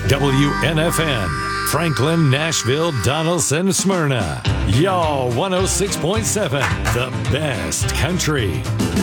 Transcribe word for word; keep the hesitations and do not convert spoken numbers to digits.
W N F N, Franklin, Nashville, Donaldson, Smyrna. Y'all one oh six point seven, the best country.